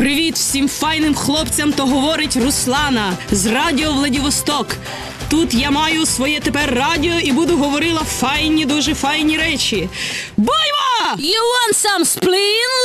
Привіт всім файним хлопцям, то говорить Руслана з радіо Владивосток. Тут я маю своє тепер радіо і буду говорила файні, дуже файні речі. Бойва! You want some spleen?